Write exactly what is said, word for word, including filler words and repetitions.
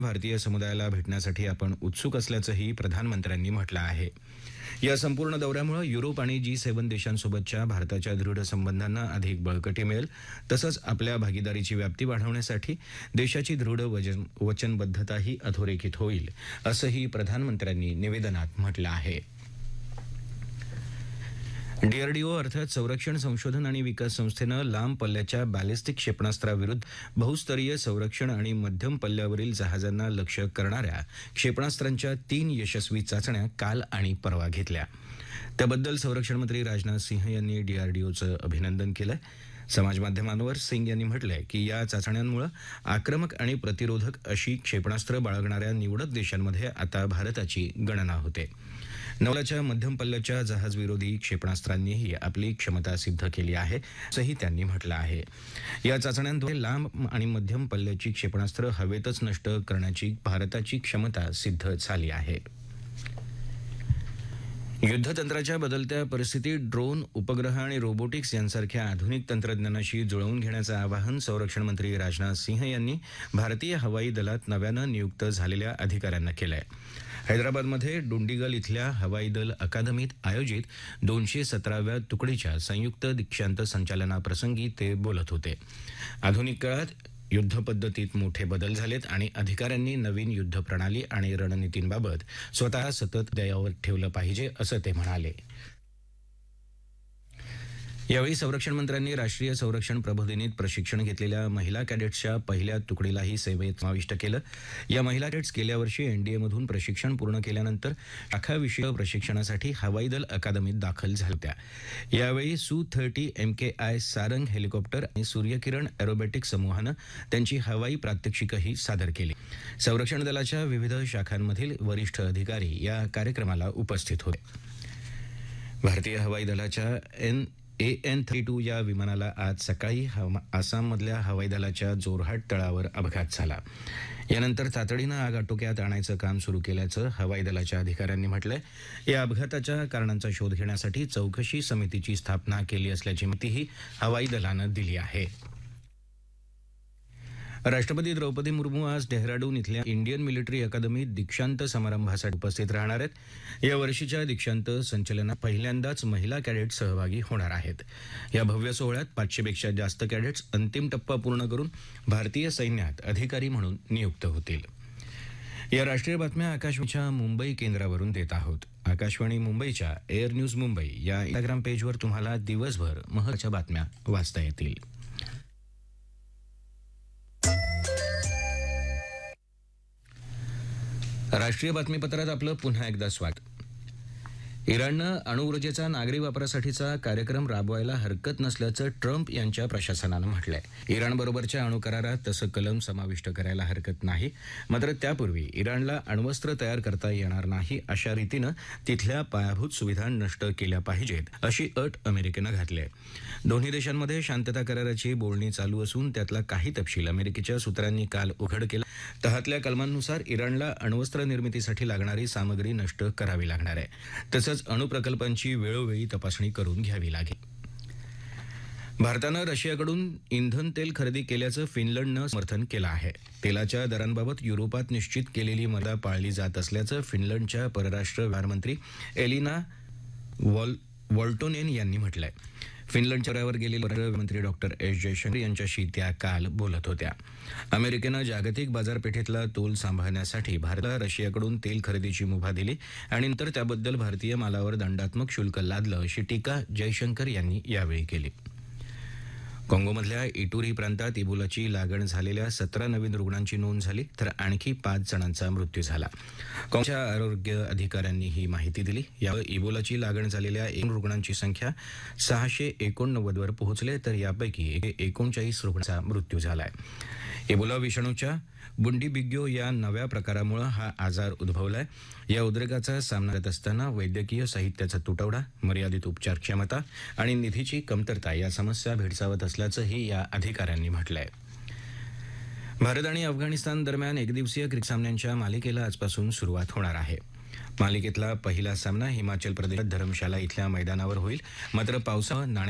भारतीय समुदायाला भेटण्यासाठी आपण उत्सुक असल्याचंही प्रधानमंत्र्यांनी म्हटलं आहे. या संपूर्ण दौऱ्यामुळे युरोप आणि जी सेव्हन देशांसोबतच्या भारताच्या दृढ संबंधांना अधिक बळकटी मिळेल. तसंच आपल्या भागीदारीची व्याप्ती वाढवण्यासाठी देशाची दृढ वचन वचनबद्धताही अधोरेखित होईल, असंही प्रधानमंत्र्यांनी निवेदनात म्हटलं आहे. डीआरडीओ अर्थात संरक्षण संशोधन आणि विकास संस्थेनं लांब पल्ल्याच्या बॅलिस्टिक क्षेपणास्त्राविरुद्ध बहुस्तरीय संरक्षण आणि मध्यम पल्ल्यावरील जहाजांना लक्ष्य करणाऱ्या क्षेपणास्त्रांच्या तीन यशस्वी चाचण्या काल आणि परवा घेतल्या. त्याबद्दल संरक्षण मंत्री राजनाथ सिंह यांनी डीआरडीओचं अभिनंदन केलंय. समाजमाध्यमांवर सिंग यांनी म्हटलंय की या चाचण्यांमुळे आक्रमक आणि प्रतिरोधक अशी क्षेपणास्त्र बाळगणाऱ्या निवडक देशांमध्ये आता भारताची गणना होते. नौदलाच्या मध्यम पल्ल्याच्या जहाजविरोधी क्षेपणास्त्रांनीही आपली क्षमता सिद्ध केली आहे, असंही त्यांनी म्हटलं आहे. या चाचण्यांद्वारे लांब आणि मध्यम पल्ल्याची क्षेपणास्त्र हवेतच नष्ट करण्याची भारताची क्षमता सिद्ध झाली आहे. युद्धतंत्राच्या बदलत्या परिस्थितीत ड्रोन, उपग्रह आणि रोबोटिक्स यांसारख्या आधुनिक तंत्रज्ञानाशी जुळवून घेण्याचं आवाहन संरक्षण मंत्री राजनाथ सिंह यांनी भारतीय हवाई दलात नव्यानं नियुक्त झालेल्या अधिकाऱ्यांना केलं आहे. हैदराबादमध्ये डुंडिगल इथल्या हवाई दल अकादमीत आयोजित दोनशे सतराव्या तुकडीच्या संयुक्त दीक्षांत संचालनाप्रसंगी ते बोलत होते. आधुनिक काळात युद्धपद्धतीत मोठे बदल झालेत आणि अधिकाऱ्यांनी नवीन युद्ध प्रणाली आणि रणनीतींबाबत स्वतः सतत दयावर ठेवलं पाहिजे, असं ते म्हणाले. यावेळी संरक्षण मंत्र्यांनी राष्ट्रीय संरक्षण प्रबोधिनीत प्रशिक्षण घेतलेल्या महिला कॅडेट्सच्या पहिल्या तुकडीलाही सेवेत समाविष्ट केलं. या महिला कॅडेट्स गेल्या वर्षी एनडीएमधून प्रशिक्षण पूर्ण केल्यानंतर शाखाविषयक प्रशिक्षणासाठी हवाई दल अकादमीत दाखल झाल्या होत्या. यावेळी सू thirty M K I Sarang helicopter आणि सूर्यकिरण एरोबॅटिक समूहानं त्यांची हवाई प्रात्यक्षिकही सादर केली. संरक्षण दलाच्या विविध शाखांमधील वरिष्ठ अधिकारी या कार्यक्रमाला उपस्थित होते. भारतीय हवाई दलाच्या N A N thirty two या विमानाला आज सकाळी आसाममधल्या हवाई दलाच्या जोरहाट तळावर अपघात झाला. यानंतर तातडीनं आग आटोक्यात आणायचं काम सुरू केल्याचं हवाई दलाच्या अधिकाऱ्यांनी म्हटलंय. या अपघाताच्या कारणांचा शोध घेण्यासाठी चौकशी समितीची स्थापना केली असल्याची माहितीही हवाई दलानं दिली आहे. राष्ट्रपती द्रौपदी मुर्मू आज डेहराडून इथल्या इंडियन मिलिटरी अकादमीत दीक्षांत समारंभासाठी उपस्थित राहणार आहेत. या वर्षीच्या दीक्षांत संचलनात पहिल्यांदाच महिला कॅडेट्स सहभागी होणार आहेत. या भव्य सोहळ्यात पाचशेपेक्षा जास्त कॅडेट्स अंतिम टप्पा पूर्ण करून भारतीय सैन्यात अधिकारी म्हणून नियुक्त होतील. या राष्ट्रीय बातम्या आकाशवाणीच्या मुंबई केंद्रावरून देत आहोत. आकाशवाणी मुंबईच्या एअर न्यूज मुंबई या इंस्टाग्राम पेजवर तुम्हाला दिवसभर महत्त्वाच्या बातम्या वाचता येतील. राष्ट्रीय बातमीपत्रात आपलं पुन्हा एकदा स्वागत. इराणनं अणुऊर्जेचा नागरी वापरासाठीचा कार्यक्रम राबवायला हरकत नसल्याचं ट्रम्प यांच्या प्रशासनानं म्हटलंय. इराणबरोबरच्या अणुकरारात तसं कलम समाविष्ट करायला हरकत नाही, मात्र त्यापूर्वी इराणला अण्वस्त्र तयार करता येणार नाही अशा रीतीनं तिथल्या पायाभूत सुविधा नष्ट केल्या पाहिजेत, अशी अट अमेरिकेनं घातली आहे. दोन्ही देशांमध्ये शांतता कराराची बोलणी चालू असून त्यातला काही तपशील अमेरिकेच्या सूत्रांनी काल उघड केला. तहातल्या कलमांनुसार इराणला अण्वस्त्र निर्मितीसाठी लागणारी सामग्री नष्ट करावी लागणार आहे. तसंच अणुप्रकल्पांची वेळोवेळी तपासणी करून घ्यावी लागेल. भारतानं रशियाकडून इंधन तेल खरेदी केल्याचं फिनलंडनं समर्थन केलं आहे. तेलाच्या दरांबाबत युरोपात निश्चित केलेली मर्यादा पाळली जात असल्याचं फिनलंडच्या परराष्ट्र व्यवहार मंत्री एलिना वॉल वॉल्टोनेन यांनी म्हटलंय. फिनलंडच्या दौऱ्यावर गेलेले परराष्ट्र मंत्री डॉक्टर एस जयशंकर यांच्याशी त्या काल बोलत होत्या. अमेरिकेनं जागतिक बाजारपेठेतला तोल सांभाळण्यासाठी भारताला रशियाकडून तेल खरेदीची मुभा दिली आणि नंतर त्याबद्दल भारतीय मालावर दंडात्मक शुल्क लादलं, अशी टीका जयशंकर यांनी यावेळी केली. काँगोमधल्या इटुरी प्रांतात इबोलाची लागण झालेल्या सतरा नवीन रुग्णांची नोंद झाली, तर आणखी पाच जणांचा मृत्यू झाला. काँगोच्या आरोग्य अधिकाऱ्यांनी ही माहिती दिली. यावर इबोलाची लागण झालेल्या एक रुग्णांची संख्या सहाशे एकोणनव्वद वर पोहोचले, तर यापैकी एकोणचाळीस रुग्णांचा मृत्यू झालाय. इबोला विषाणूच्या बुंडीबिग्यो या नव्या प्रकारामुळे हा आजार उद्भवलाय. या उद्रेकाचा सामना करत असताना वैद्यकीय साहित्याचा तुटवडा, मर्यादित उपचार क्षमता आणि निधीची कमतरता या समस्या भेडसावत असल्याचंही या अधिकाऱ्यांनी म्हटलंय. भारत आणि अफगाणिस्तान दरम्यान एकदिवसीय क्रिकेट सामन्यांच्या मालिकेला आजपासून सुरुवात होणार आहे. मालिकेतला पहिला सामना हिमाचल प्रदेशात धरमशाला इथल्या मैदानावर होईल, मात्र पावसामुळे